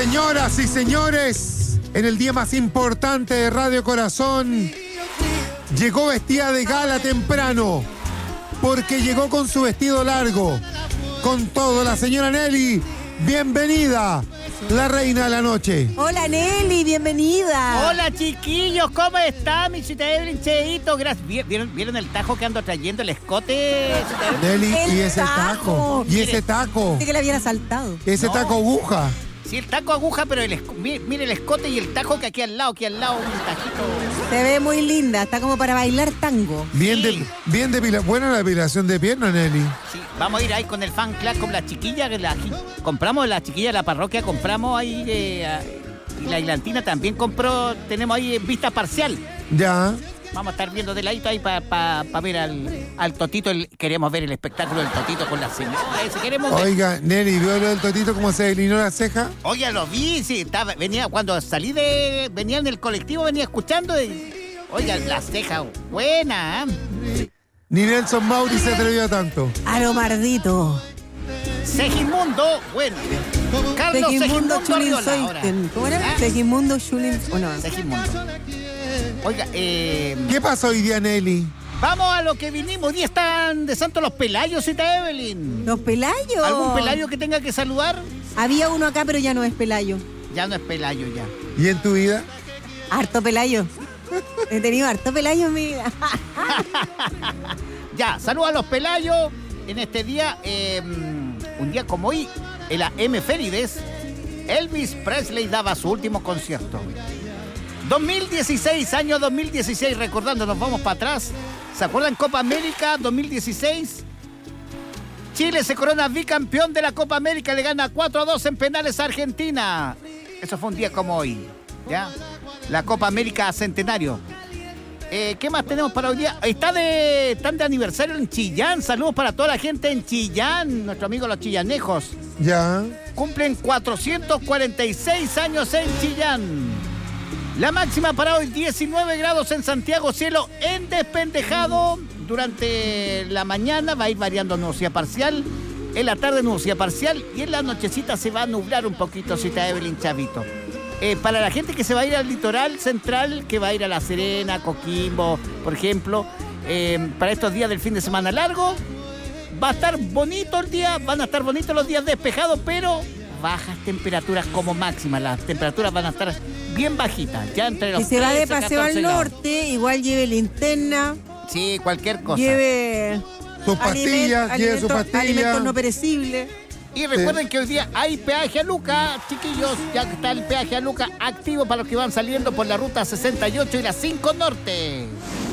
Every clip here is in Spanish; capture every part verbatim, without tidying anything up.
Señoras y señores, en el día más importante de Radio Corazón, llegó vestida de gala temprano, porque llegó con su vestido largo, con todo, la señora Nelly. Bienvenida, la reina de la noche. Hola Nelly, bienvenida. Hola chiquillos, ¿cómo están? Mi cita Evelyn, Cheito, gracias. ¿Vieron, ¿Vieron el tajo que ando trayendo, el escote? Nelly, El y ese taco, tajo. y ese taco, Pensé que la habían asaltado. ese No. taco aguja. Sí, el taco aguja, pero el esco- mire, mire el escote y el tajo que aquí al lado, aquí al lado, un tajito. Se ve muy linda, está como para bailar tango. Bien Sí. de, bien depila, buena la depilación de pierna, Nelly. Sí, vamos a ir ahí con el fan club, con la chiquilla, que la, compramos la chiquilla de la parroquia, compramos ahí, eh, a- y la Islantina también compró, tenemos ahí en vista parcial. Ya. Vamos a estar viendo de ladito ahí para pa, pa ver al, al Totito. El, queremos ver el espectáculo del Totito con la señora. Ese queremos ver. Oiga, Nelly, ¿vio lo del Totito cómo se delineó la ceja? Oye, lo vi, sí, estaba, venía, cuando salí de, venía en el colectivo, venía escuchando y, oiga, la ceja buena, ¿eh? Ni Nelson Mauri se atrevió a tanto. A lo mardito. Segismundo, bueno, Carlos Segismundo Segismundo Arriola ahora. Schulin. ¿Cómo era? ¿Ah? Segismundo Schulin. ¿O no? Segismundo. Oiga, eh, ¿Qué pasó hoy día, Nelly? vamos a lo que vinimos. Hoy día están de santo los Pelayos, cita Evelyn. Los Pelayos. ¿Algún Pelayo que tenga que saludar? Había uno acá, pero ya no es Pelayo. Ya no es Pelayo, ya. ¿Y en tu vida? Harto Pelayo. He tenido harto Pelayo en mi vida. Ya, saludos a los Pelayos en este día, eh, un día como hoy, en la M. Ferides, Elvis Presley daba su último concierto. dos mil dieciséis, año dos mil dieciséis, recordando, nos vamos para atrás. ¿Se acuerdan Copa América dos mil dieciséis? Chile se corona bicampeón de la Copa América, le gana cuatro a dos en penales a Argentina. Eso fue un día como hoy, ¿ya? La Copa América Centenario. Eh, ¿Qué más tenemos para hoy día? Está de, están de aniversario en Chillán. Saludos para toda la gente en Chillán. Nuestros amigos los chillanejos. Ya. Cumplen cuatrocientos cuarenta y seis años en Chillán. La máxima para hoy, diecinueve grados en Santiago. Cielo en despendejado. Durante la mañana va a ir variando nubosidad parcial. En la tarde nubosidad parcial. Y en la nochecita se va a nublar un poquito, cita Evelyn Chavito. Eh, para la gente que se va a ir al litoral central, que va a ir a La Serena, Coquimbo, por ejemplo, eh, para estos días del fin de semana largo, va a estar bonito el día, van a estar bonitos los días despejados, pero bajas temperaturas como máximas. Las temperaturas van a estar bien bajitas, ya entre los Si se va de trece, paseo al catorce grados. norte, igual lleve linterna, Sí, cualquier cosa. lleve Sus pastillas, aliment- lleve sus alimentos- pastillas. alimentos no perecibles. Y recuerden que hoy día hay peaje a Luca, chiquillos, ya está el peaje a Luca activo para los que van saliendo por la ruta sesenta y ocho y la cinco Norte.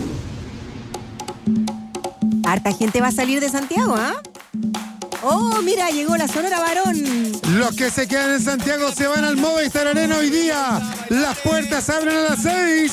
Harta gente va a salir de Santiago, ¿ah? Oh, mira, llegó la Sonora Varón. Los que se quedan en Santiago se van al Movistar Arena hoy día. Las puertas abren a las seis.